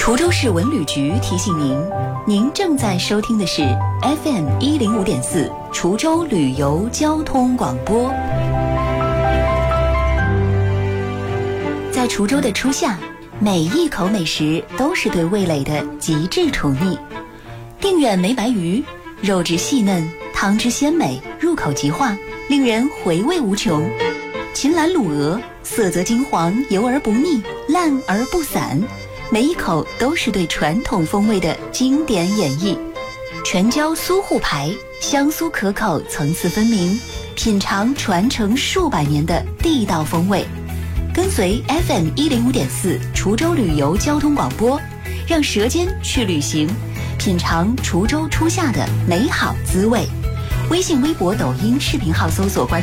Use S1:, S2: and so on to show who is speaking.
S1: 滁州市文旅局提醒您，您正在收听的是 FM105.4 滁州旅游交通广播。在滁州的初夏，每一口美食都是对味蕾的极致宠溺。定远梅白鱼，肉质细嫩，汤汁鲜美，入口即化，令人回味无穷。秦岚卤鹅，色泽金黄，油而不腻，烂而不散，每一口都是对传统风味的经典演绎。全椒苏沪排，香酥可口，层次分明，品尝传承数百年的地道风味。跟随 FM105.4 滁州旅游交通广播，让舌尖去旅行，品尝滁州初夏的美好滋味。微信、微博、抖音视频号搜索关